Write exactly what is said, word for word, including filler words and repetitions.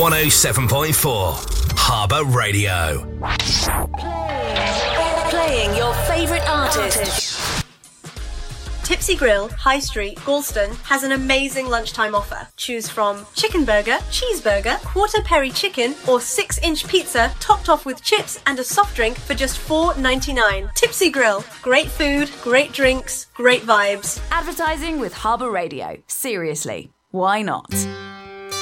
one oh seven point four Harbour Radio. Playing your favourite artist. Tipsy Grill, High Street, Galston has an amazing lunchtime offer. Choose from chicken burger, cheeseburger, quarter peri chicken, or six inch pizza topped off with chips and a soft drink for just four ninety-nine. Tipsy Grill, great food, great drinks, great vibes. Advertising with Harbour Radio. Seriously, why not?